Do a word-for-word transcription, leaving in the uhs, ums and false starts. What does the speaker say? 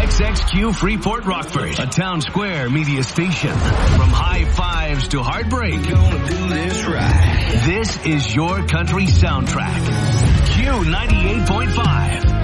X X Q Freeport Rockford, a Town Square media station. From high fives to heartbreak, Gonna do this right. this is your country soundtrack. Q ninety-eight point five.